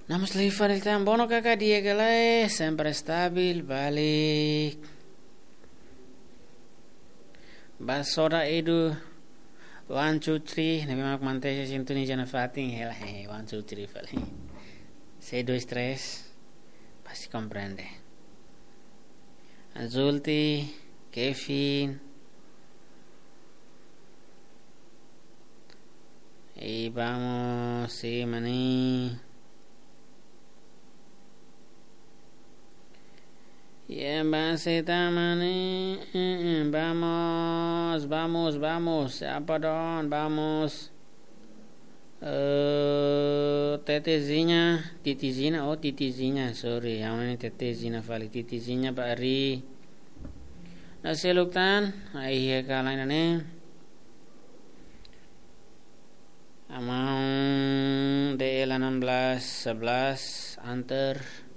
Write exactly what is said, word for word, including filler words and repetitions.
Vamos livar il tambono kakak dia galai, sempre stabil, balik. Basoda edu, one two three, nabi mak mantai sintu ni jana fating hela he, one two three fali. Se dois três, pasti comprende. Azulti, Kevin, y vamos, sí, maní. Ya base tamani, vamos, vamos, vamos, apa don, vamos. Uh, tetezinha, titizinha, oh titizinha, sorry, yang ini tetezinha fali, titizinha Pak Ari. Nasi luktan, ayah kalian ini. Amang D L enam belas sebelas antar